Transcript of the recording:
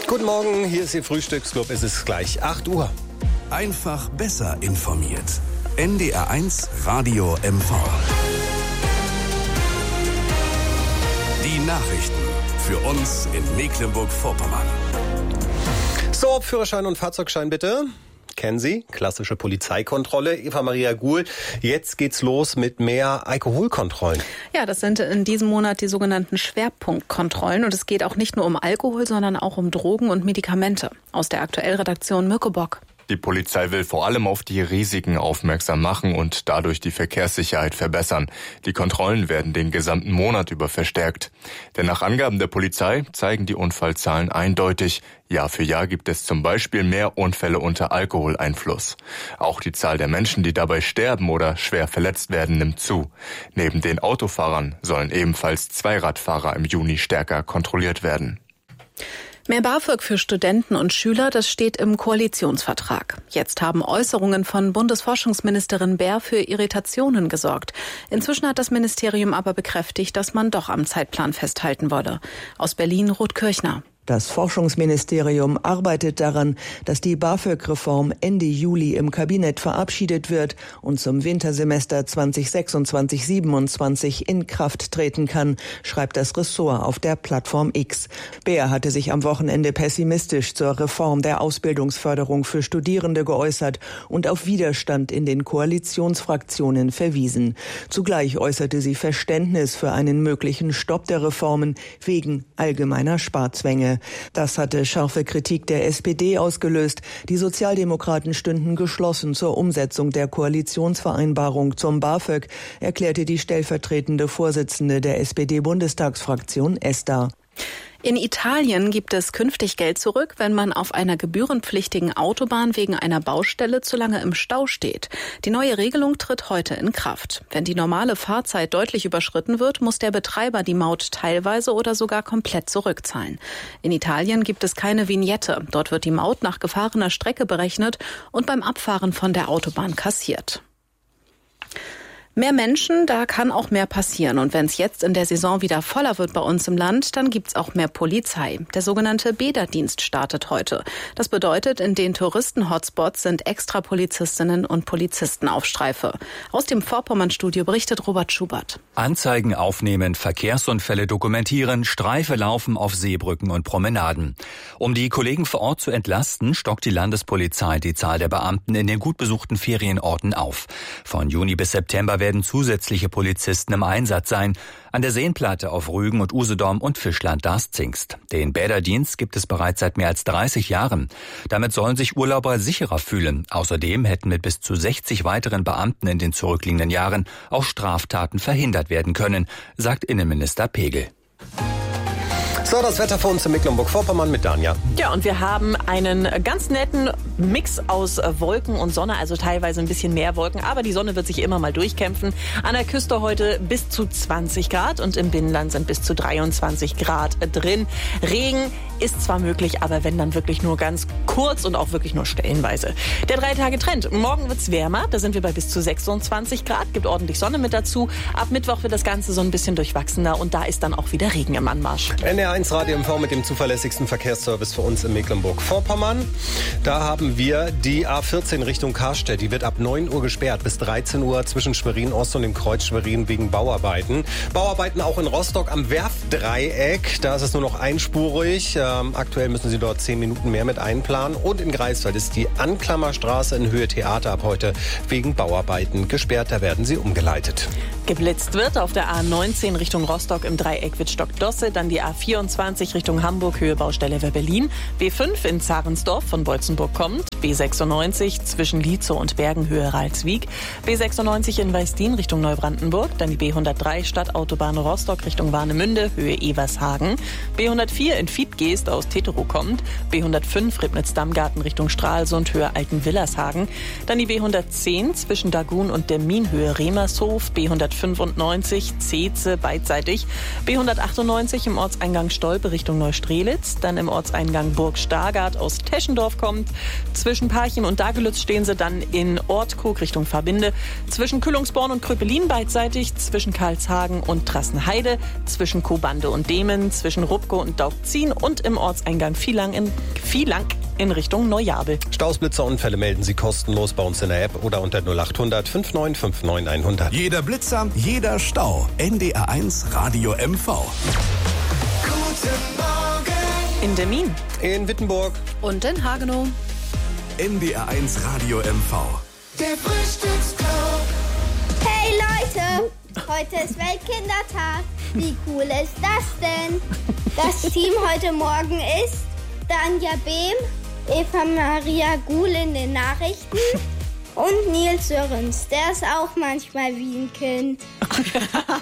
Guten Morgen, hier ist Ihr Frühstücksclub. Es ist gleich 8 Uhr. Einfach besser informiert. NDR1 Radio MV. Die Nachrichten für uns in Mecklenburg-Vorpommern. So, Führerschein und Fahrzeugschein bitte. Kennen Sie? Klassische Polizeikontrolle. Eva Maria Guhl, jetzt geht's los mit mehr Alkoholkontrollen. Ja, das sind in diesem Monat die sogenannten Schwerpunktkontrollen. Und es geht auch nicht nur um Alkohol, sondern auch um Drogen und Medikamente. Aus der Aktuellredaktion Mirko Bock. Die Polizei will vor allem auf die Risiken aufmerksam machen und dadurch die Verkehrssicherheit verbessern. Die Kontrollen werden den gesamten Monat über verstärkt. Denn nach Angaben der Polizei zeigen die Unfallzahlen eindeutig. Jahr für Jahr gibt es zum Beispiel mehr Unfälle unter Alkoholeinfluss. Auch die Zahl der Menschen, die dabei sterben oder schwer verletzt werden, nimmt zu. Neben den Autofahrern sollen ebenfalls Zweiradfahrer im Juni stärker kontrolliert werden. Mehr BAföG für Studenten und Schüler, das steht im Koalitionsvertrag. Jetzt haben Äußerungen von Bundesforschungsministerin Baer für Irritationen gesorgt. Inzwischen hat das Ministerium aber bekräftigt, dass man doch am Zeitplan festhalten wolle. Aus Berlin, Ruth Kirchner. Das Forschungsministerium arbeitet daran, dass die BAföG-Reform Ende Juli im Kabinett verabschiedet wird und zum Wintersemester 2026/27 in Kraft treten kann, schreibt das Ressort auf der Plattform X. Baer hatte sich am Wochenende pessimistisch zur Reform der Ausbildungsförderung für Studierende geäußert und auf Widerstand in den Koalitionsfraktionen verwiesen. Zugleich äußerte sie Verständnis für einen möglichen Stopp der Reformen wegen allgemeiner Sparzwänge. Das hatte scharfe Kritik der SPD ausgelöst. Die Sozialdemokraten stünden geschlossen zur Umsetzung der Koalitionsvereinbarung zum BAföG, erklärte die stellvertretende Vorsitzende der SPD-Bundestagsfraktion Esther. In Italien gibt es künftig Geld zurück, wenn man auf einer gebührenpflichtigen Autobahn wegen einer Baustelle zu lange im Stau steht. Die neue Regelung tritt heute in Kraft. Wenn die normale Fahrzeit deutlich überschritten wird, muss der Betreiber die Maut teilweise oder sogar komplett zurückzahlen. In Italien gibt es keine Vignette. Dort wird die Maut nach gefahrener Strecke berechnet und beim Abfahren von der Autobahn kassiert. Mehr Menschen, da kann auch mehr passieren. Und wenn es jetzt in der Saison wieder voller wird bei uns im Land, dann gibt's auch mehr Polizei. Der sogenannte Bäderdienst startet heute. Das bedeutet, in den Touristen-Hotspots sind extra Polizistinnen und Polizisten auf Streife. Aus dem Vorpommern-Studio berichtet Robert Schubert. Anzeigen aufnehmen, Verkehrsunfälle dokumentieren, Streife laufen auf Seebrücken und Promenaden. Um die Kollegen vor Ort zu entlasten, stockt die Landespolizei die Zahl der Beamten in den gut besuchten Ferienorten auf. Von Juni bis September werden zusätzliche Polizisten im Einsatz sein. An der Seenplatte auf Rügen und Usedom und Fischland-Darß-Zingst. Den Bäderdienst gibt es bereits seit mehr als 30 Jahren. Damit sollen sich Urlauber sicherer fühlen. Außerdem hätten mit bis zu 60 weiteren Beamten in den zurückliegenden Jahren auch Straftaten verhindert werden können, sagt Innenminister Pegel. So, das Wetter für uns in Mecklenburg-Vorpommern mit Danja. Ja, und wir haben einen ganz netten Mix aus Wolken und Sonne, also teilweise ein bisschen mehr Wolken, aber die Sonne wird sich immer mal durchkämpfen. An der Küste heute bis zu 20 Grad und im Binnenland sind bis zu 23 Grad drin. Regen ist zwar möglich, aber wenn dann wirklich nur ganz kurz und auch wirklich nur stellenweise. Der 3-Tage-Trend. Morgen wird's wärmer, da sind wir bei bis zu 26 Grad, gibt ordentlich Sonne mit dazu. Ab Mittwoch wird das Ganze so ein bisschen durchwachsener und da ist dann auch wieder Regen im Anmarsch. NDR1 Radio MV mit dem zuverlässigsten Verkehrsservice für uns in Mecklenburg-Vorpommern. Da haben wir die A14 Richtung Karstedt. Die wird ab 9 Uhr gesperrt bis 13 Uhr zwischen Schwerin-Ost und dem Kreuz Schwerin wegen Bauarbeiten. Bauarbeiten auch in Rostock am Werftdreieck. Da ist es nur noch einspurig. Aktuell müssen Sie dort 10 Minuten mehr mit einplanen. Und in Greifswald ist die Anklammerstraße in Höhe Theater ab heute wegen Bauarbeiten gesperrt. Da werden sie umgeleitet. Geblitzt wird auf der A19 Richtung Rostock im Dreieck Wittstock-Dosse, dann die A24 Richtung Hamburg, Höhe Baustelle Berlin, B5 in Zarensdorf von Bolzenburg kommt, B96 zwischen Lietzow und Bergen, Höhe Ralswiek, B96 in Weißdien Richtung Neubrandenburg, dann die B103 Stadtautobahn Rostock Richtung Warnemünde, Höhe Evershagen, B104 in Fiedgeest aus Teterow kommt, B105 Ribnitz-Dammgarten Richtung Stralsund, Höhe Altenwillershagen, dann die B110 zwischen Dagun und Demmin, Höhe Remershof, B105 B195 Zeetze beidseitig, B198 im Ortseingang Stolpe Richtung Neustrelitz, dann im Ortseingang Burg Stargard aus Teschendorf kommt. Zwischen Parchim und Dagelütz stehen sie dann in Ortkog Richtung Verbinde, zwischen Kühlungsborn und Kröpelin beidseitig, zwischen Karlshagen und Trassenheide, zwischen Kobande und Demen, zwischen Rupko und Daugzien und im Ortseingang Vielang in Richtung Neujabel. Stausblitzerunfälle melden Sie kostenlos bei uns in der App oder unter 0800 5959 100. Jeder Blitzer, jeder Stau. NDR1 Radio MV. Guten Morgen. In Demmin. In Wittenburg. Und in Hagenow. NDR1 Radio MV. Der Frühstücksclub. Hey Leute, heute ist Weltkindertag. Wie cool ist das denn? Das Team heute Morgen ist Danja Behm, Eva Maria Guhl in den Nachrichten und Nils Sörens. Der ist auch manchmal wie ein Kind.